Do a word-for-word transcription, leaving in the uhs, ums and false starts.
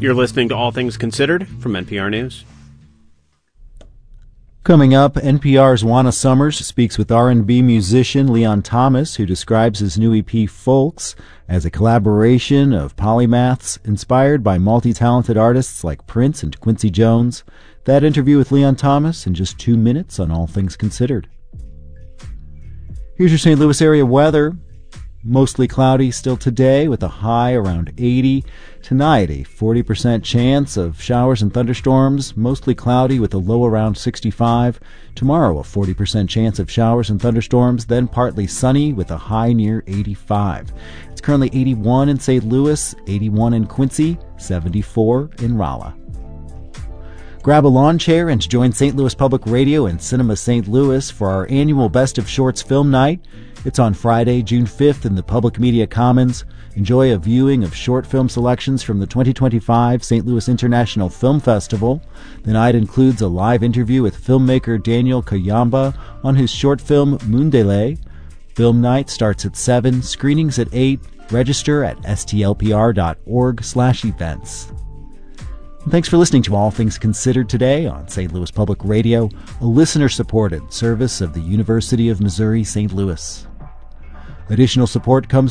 You're listening to All Things Considered from N P R News. Coming up, N P R's Juana Summers speaks with R and B musician Leon Thomas, who describes his new E P, Folks, as a collaboration of polymaths inspired by multi-talented artists like Prince and Quincy Jones. That interview with Leon Thomas in just two minutes on All Things Considered. Here's your Saint Louis area weather. Mostly cloudy still today with a high around eighty. Tonight, a forty percent chance of showers and thunderstorms, mostly cloudy with a low around sixty-five. Tomorrow, a forty percent chance of showers and thunderstorms, then partly sunny with a high near eighty-five. It's currently eighty-one in Saint Louis, eighty-one in Quincy, seventy-four in Rolla. Grab a lawn chair and join Saint Louis Public Radio and Cinema Saint Louis for our annual Best of Shorts film night. It's on Friday, June fifth in the Public Media Commons. Enjoy a viewing of short film selections from the twenty twenty-five Saint Louis International Film Festival. The night includes a live interview with filmmaker Daniel Kayamba on his short film Mundele. Film night starts at seven, screenings at eight. Register at stlpr.org slash events. Thanks for listening to All Things Considered today on Saint Louis Public Radio, a listener-supported service of the University of Missouri Saint Louis. Additional support comes